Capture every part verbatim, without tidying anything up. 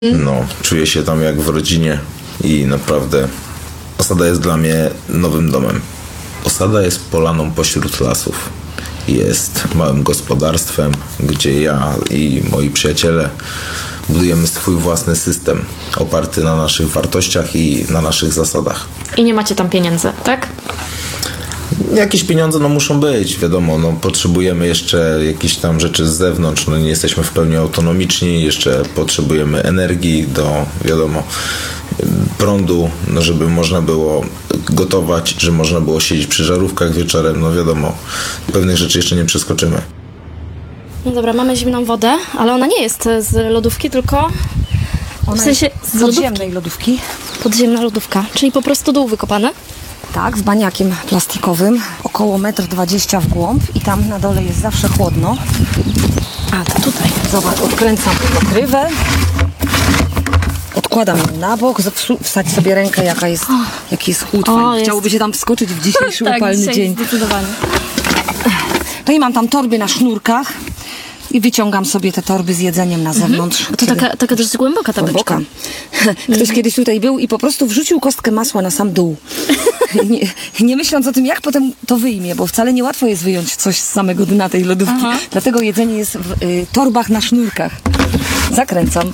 No, czuję się tam jak w rodzinie i naprawdę osada jest dla mnie nowym domem. Osada jest polaną pośród lasów. Jest małym gospodarstwem, gdzie ja i moi przyjaciele budujemy swój własny system oparty na naszych wartościach i na naszych zasadach. I nie macie tam pieniędzy, tak? Jakieś pieniądze no muszą być, wiadomo, no potrzebujemy jeszcze jakichś tam rzeczy z zewnątrz, no nie jesteśmy w pełni autonomiczni, jeszcze potrzebujemy energii do, wiadomo, prądu, no żeby można było gotować, żeby można było siedzieć przy żarówkach wieczorem, no wiadomo, pewnych rzeczy jeszcze nie przeskoczymy. No dobra, mamy zimną wodę, ale ona nie jest z lodówki, tylko Ona w sensie jest z z lodówki. podziemnej lodówki. Podziemna lodówka, czyli po prostu dół wykopany. Tak, z baniakiem plastikowym, około metr dwadzieścia w głąb i tam na dole jest zawsze chłodno. A, to tutaj. Zobacz, odkręcam pokrywę, odkładam ją na bok, wsadź sobie rękę, jaka jest, jaki jest chłód. O, fajny. jest. Chciałoby się tam wskoczyć w dzisiejszy tak, upalny dzisiaj dzień. zdecydowanie. No i mam tam torby na sznurkach i wyciągam sobie te torby z jedzeniem na zewnątrz. To taka, taka dość głęboka ta Głęboka. beczka. Ktoś kiedyś tutaj był i po prostu wrzucił kostkę masła na sam dół. Nie, nie myśląc o tym, jak potem to wyjmie, bo wcale niełatwo jest wyjąć coś z samego dna tej lodówki. Aha. Dlatego jedzenie jest w y, torbach na sznurkach. Zakręcam.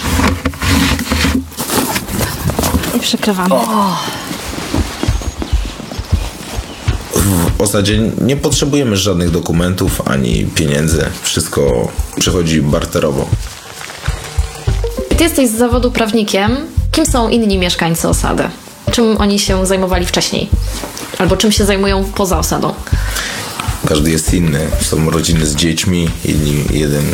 I przykrywamy. W osadzie nie potrzebujemy żadnych dokumentów ani pieniędzy, wszystko przychodzi barterowo. Ty jesteś z zawodu prawnikiem. Kim są inni mieszkańcy osady? Czym oni się zajmowali wcześniej? Albo czym się zajmują poza osadą? Każdy jest inny. Są rodziny z dziećmi, inni, jeden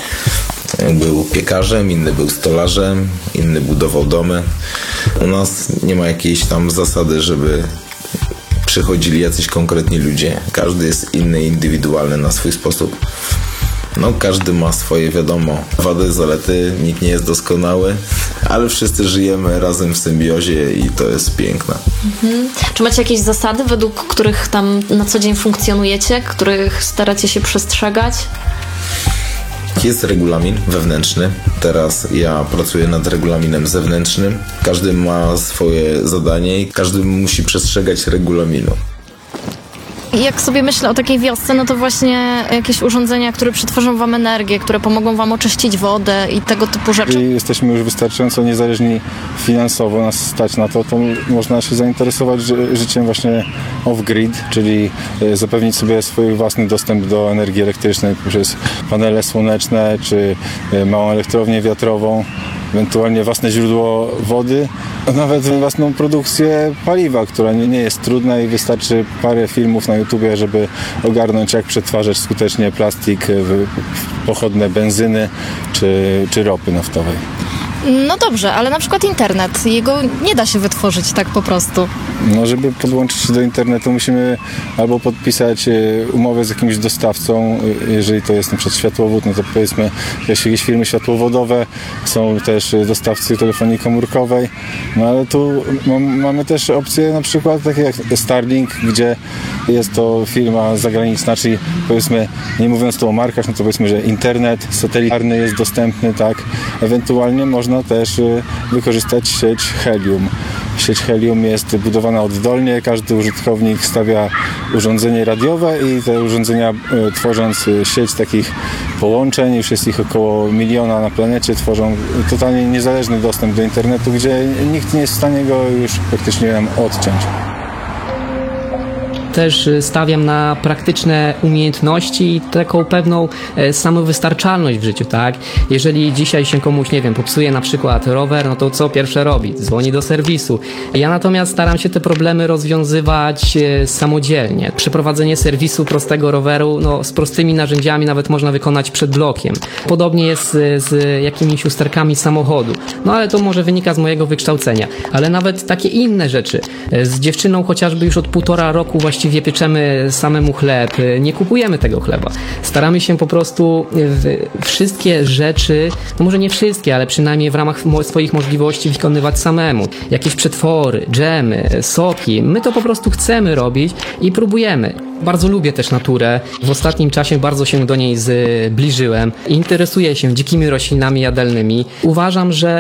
był piekarzem, inny był stolarzem, inny budował domy. U nas nie ma jakiejś tam zasady, żeby przychodzili jacyś konkretni ludzie. Każdy jest inny, indywidualny na swój sposób. No, każdy ma swoje, wiadomo, wady, zalety, nikt nie jest doskonały, ale wszyscy żyjemy razem w symbiozie i to jest piękne. Mhm. Czy macie jakieś zasady, według których tam na co dzień funkcjonujecie, których staracie się przestrzegać? Jest regulamin wewnętrzny. Teraz ja pracuję nad regulaminem zewnętrznym. Każdy ma swoje zadanie i każdy musi przestrzegać regulaminu. Jak sobie myślę o takiej wiosce, no to właśnie jakieś urządzenia, które przetworzą wam energię, które pomogą wam oczyścić wodę i tego typu rzeczy. Jeżeli jesteśmy już wystarczająco niezależni finansowo, nas stać na to, to można się zainteresować ży- życiem właśnie off-grid, czyli e, zapewnić sobie swój własny dostęp do energii elektrycznej poprzez panele słoneczne czy e, małą elektrownię wiatrową, ewentualnie własne źródło wody, a nawet własną produkcję paliwa, która nie, nie jest trudna i wystarczy parę filmów na YouTubie, żeby ogarnąć, jak przetwarzać skutecznie plastik w pochodne benzyny czy, czy ropy naftowej. No dobrze, ale na przykład internet, jego nie da się wytworzyć tak po prostu. No, żeby podłączyć się do internetu, musimy albo podpisać e, umowę z jakimś dostawcą, e, jeżeli to jest na przykład światłowód, no to powiedzmy jakieś firmy światłowodowe, są też e, dostawcy telefonii komórkowej, no ale tu mam, mamy też opcje na przykład takie jak Starlink, gdzie jest to firma zagraniczna, czyli powiedzmy, nie mówiąc tu o markach, no to powiedzmy, że internet satelitarny jest dostępny, tak, ewentualnie można też e, wykorzystać sieć Helium. Sieć Helium jest budowana oddolnie, każdy użytkownik stawia urządzenie radiowe i te urządzenia, e, tworząc sieć takich połączeń, już jest ich około miliona na planecie, tworzą totalnie niezależny dostęp do internetu, gdzie nikt nie jest w stanie go już praktycznie nam odciąć. Też stawiam na praktyczne umiejętności i taką pewną e, samowystarczalność w życiu, tak? Jeżeli dzisiaj się komuś, nie wiem, popsuje na przykład rower, no to co pierwsze robi? Dzwoni do serwisu. Ja natomiast staram się te problemy rozwiązywać e, samodzielnie. Przeprowadzenie serwisu prostego roweru, no z prostymi narzędziami nawet można wykonać przed blokiem. Podobnie jest z, z jakimiś usterkami samochodu. No ale to może wynika z mojego wykształcenia. Ale nawet takie inne rzeczy. E, z dziewczyną chociażby już od półtora roku właściwie pieczemy samemu chleb, nie kupujemy tego chleba. Staramy się po prostu wszystkie rzeczy, no może nie wszystkie, ale przynajmniej w ramach swoich możliwości wykonywać samemu. Jakieś przetwory, dżemy, soki. My to po prostu chcemy robić i próbujemy. Bardzo lubię też naturę. W ostatnim czasie bardzo się do niej zbliżyłem. Interesuję się dzikimi roślinami jadalnymi. Uważam, że